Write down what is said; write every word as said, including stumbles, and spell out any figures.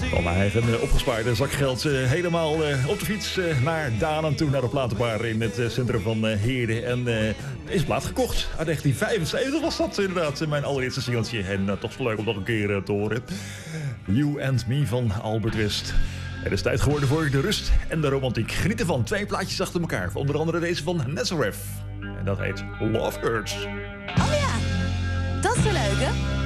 Van mijn eigen uh, opgespaarde zakgeld uh, helemaal uh, op de fiets uh, naar Daan en toe naar de platenbar in het uh, centrum van uh, Heerde. En uh, is plaat gekocht. Uit negentien vijfenzeventig was dat inderdaad uh, mijn allereerste singeltje. En uh, toch zo leuk om nog een keer uh, te horen. You and Me van Albert West. Het is tijd geworden voor de rust en de romantiek. Geniet ervan, twee plaatjes achter elkaar. Onder andere deze van Nazareth. En dat heet Love Hurts. Oh ja, dat is wel leuk hè?